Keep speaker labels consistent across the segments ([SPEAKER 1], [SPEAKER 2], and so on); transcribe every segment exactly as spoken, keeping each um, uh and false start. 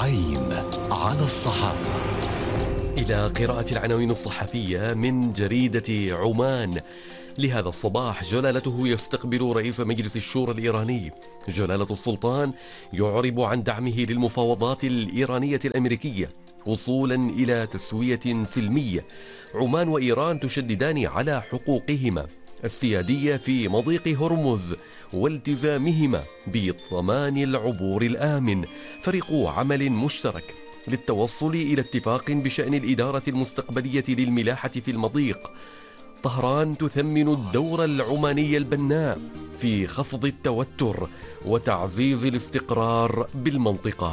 [SPEAKER 1] عين على الصحافة.
[SPEAKER 2] إلى قراءة العناوين الصحفية من جريدة عمان لهذا الصباح. جلالته يستقبل رئيس مجلس الشورى الإيراني. جلالة السلطان يعرب عن دعمه للمفاوضات الإيرانية الأمريكية وصولا إلى تسوية سلمية. عمان وإيران تشددان على حقوقهما السيادية في مضيق هرمز والتزامهما بضمان العبور الآمن. فريق عمل مشترك للتوصل إلى اتفاق بشأن الإدارة المستقبلية للملاحة في المضيق. طهران تثمن الدور العماني البناء في خفض التوتر وتعزيز الاستقرار بالمنطقة.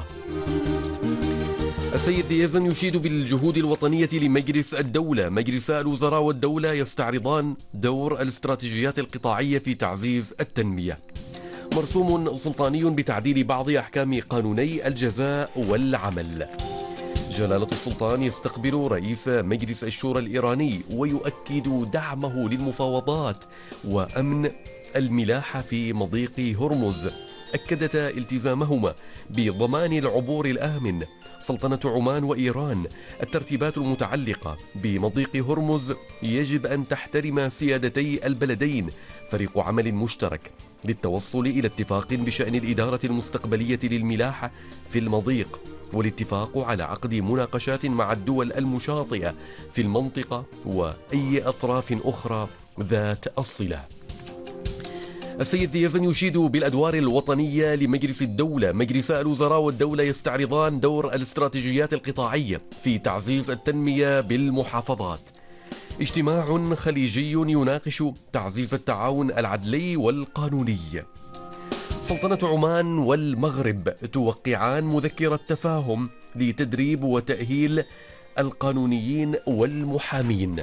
[SPEAKER 2] السيد يزن يشيد بالجهود الوطنية لمجلس الدولة. مجلسا الوزراء والدولة يستعرضان دور الاستراتيجيات القطاعية في تعزيز التنمية. مرسوم سلطاني بتعديل بعض أحكام قانوني الجزاء والعمل. جلالة السلطان يستقبل رئيس مجلس الشورى الإيراني ويؤكد دعمه للمفاوضات وأمن الملاحة في مضيق هرمز. أكدتا التزامهما بضمان العبور الآمن. سلطنة عمان وإيران الترتيبات المتعلقة بمضيق هرمز يجب أن تحترم سيادتي البلدين. فريق عمل مشترك للتوصل إلى اتفاق بشأن الإدارة المستقبلية للملاحة في المضيق والاتفاق على عقد مناقشات مع الدول المشاطئة في المنطقة وأي أطراف أخرى ذات الصلة. السيد يزن يشيد بالأدوار الوطنية لمجلس الدولة. مجلسا الوزراء والدولة يستعرضان دور الاستراتيجيات القطاعية في تعزيز التنمية بالمحافظات. اجتماع خليجي يناقش تعزيز التعاون العدلي والقانوني. سلطنة عمان والمغرب توقعان مذكرة تفاهم لتدريب وتأهيل القانونيين والمحامين.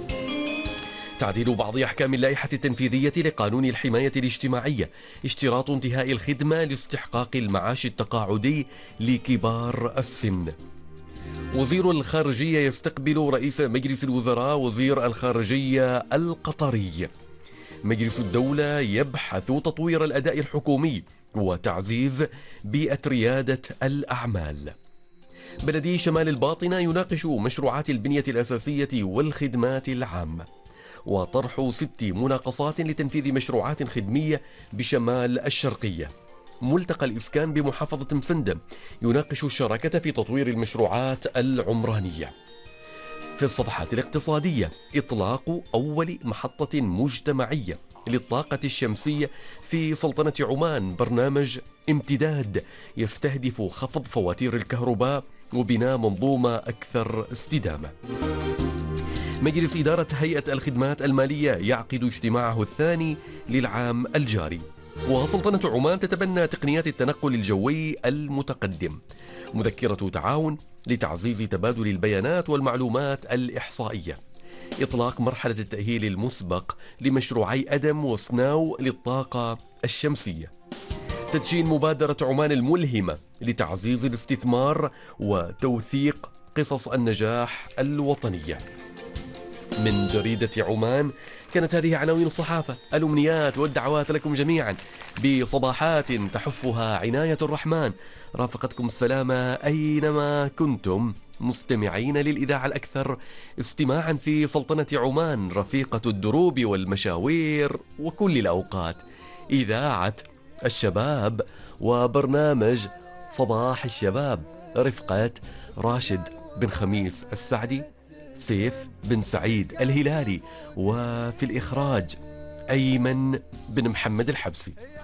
[SPEAKER 2] تعديل بعض أحكام اللائحة التنفيذية لقانون الحماية الاجتماعية. اشتراط انتهاء الخدمة لاستحقاق المعاش التقاعدي لكبار السن. وزير الخارجية يستقبل رئيس مجلس الوزراء وزير الخارجية القطري. مجلس الدولة يبحث تطوير الأداء الحكومي وتعزيز بيئة ريادة الأعمال. بلدي شمال الباطنة يناقش مشروعات البنية الأساسية والخدمات العامة وطرح ست مناقصات لتنفيذ مشروعات خدمية بشمال الشرقية. ملتقى الإسكان بمحافظة مسندة يناقش الشراكة في تطوير المشروعات العمرانية. في الصفحات الاقتصادية إطلاق أول محطة مجتمعية للطاقة الشمسية في سلطنة عمان. برنامج امتداد يستهدف خفض فواتير الكهرباء وبناء منظومة أكثر استدامة. مجلس إدارة هيئة الخدمات المالية يعقد اجتماعه الثاني للعام الجاري. وسلطنة عمان تتبنى تقنيات التنقل الجوي المتقدم. مذكرة تعاون لتعزيز تبادل البيانات والمعلومات الإحصائية. إطلاق مرحلة التأهيل المسبق لمشروعي أدم وسناو للطاقة الشمسية. تدشين مبادرة عمان الملهمة لتعزيز الاستثمار وتوثيق قصص النجاح الوطنية. من جريدة عمان كانت هذه عناوين الصحافة. الأمنيات والدعوات لكم جميعا بصباحات تحفها عناية الرحمن. رافقتكم السلامة أينما كنتم مستمعين للإذاعة الأكثر استماعا في سلطنة عمان، رفيقة الدروب والمشاوير وكل الأوقات، إذاعة الشباب وبرنامج صباح الشباب، رفقة راشد بن خميس السعدي، سيف بن سعيد الهلالي، وفي الإخراج أيمن بن محمد الحبسي.